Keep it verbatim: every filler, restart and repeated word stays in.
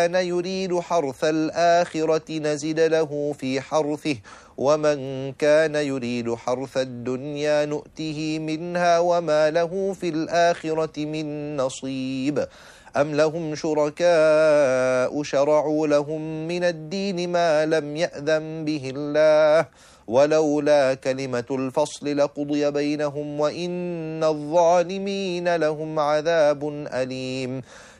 كان يريد حرث الآخرة نزد له في حرثه ومن كان يريد حرث الدنيا نؤته منها وما له في الآخرة من نصيب أم لهم شركاء شرعوا لهم من الدين ما لم يأذن به الله ولولا كلمة الفصل لقضي بينهم وإن الظالمين لهم عذاب أليم